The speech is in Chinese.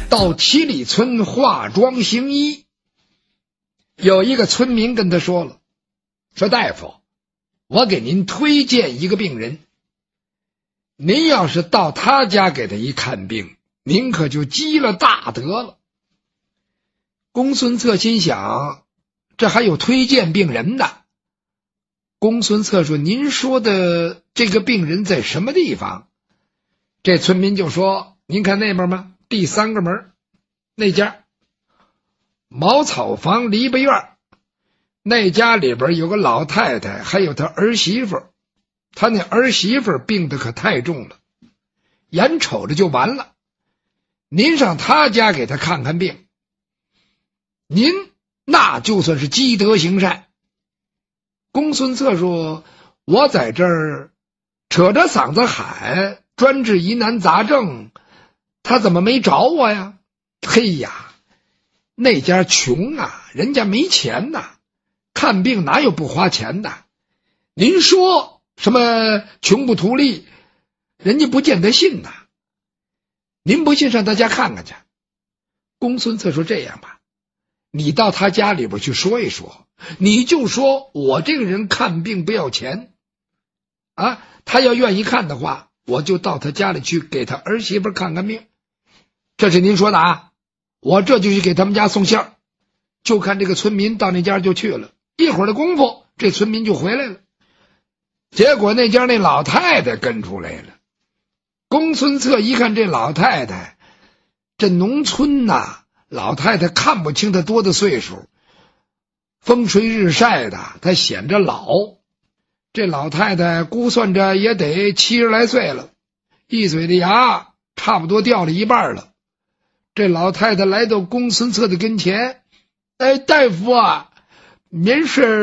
到七里村化妆行医，有一个村民跟他说了，说大夫，我给您推荐一个病人，您要是到他家给他一看病，您可就积了大德了。公孙策心想，这还有推荐病人的。公孙策说，您说的这个病人在什么地方？这村民就说，您看那边吗？第3个门那家茅草房篱笆院，那家里边有个老太太，还有她儿媳妇。她那儿媳妇病得可太重了，眼瞅着就完了，您上她家给她看看病，您那就算是积德行善。公孙策说，我在这儿扯着嗓子喊，专治疑难杂症，他怎么没找我呀？嘿呀，那家穷啊，人家没钱呐，看病哪有不花钱的？您说什么穷不图利，人家不见得信呐。您不信上他家看看去。公孙策说，这样吧，你到他家里边去说一说，你就说我这个人看病不要钱啊，他要愿意看的话，我就到他家里去给他儿媳妇看看病。这是您说的啊，我这就去给他们家送信儿。就看这个村民到那家就去了，一会儿的功夫，这村民就回来了。结果那家那老太太跟出来了。公孙策一看这老太太，这农村呐，老太太看不清她多大岁数，风吹日晒的，她显着老。这老太太估算着也得70来岁了，一嘴的牙差不多掉了一半了。这老太太来到公孙策的跟前，哎，大夫啊，您是